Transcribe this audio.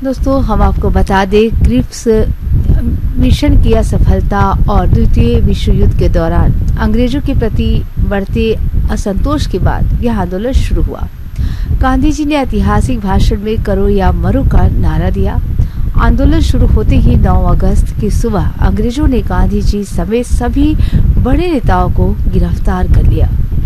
दोस्तों, हम आपको बता दें, क्रिप्स मिशन की असफलता और द्वितीय विश्व युद्ध के दौरान अंग्रेजों के प्रति बढ़ते असंतोष के बाद यह आंदोलन शुरू हुआ। गांधी जी ने ऐतिहासिक भाषण में करो या मरो का नारा दिया। आंदोलन शुरू होते ही 9 अगस्त की सुबह अंग्रेजों ने गांधी जी समेत सभी बड़े नेताओं को गिरफ्तार कर लिया।